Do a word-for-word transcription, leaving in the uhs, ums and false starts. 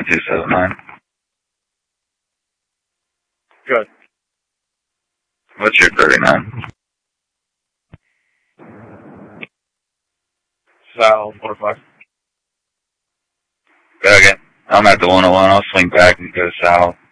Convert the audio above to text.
nine two seven nine. Good. What's your thirty-nine? Sal, four five. Okay. I'm at the one oh one. I'll swing back and go south.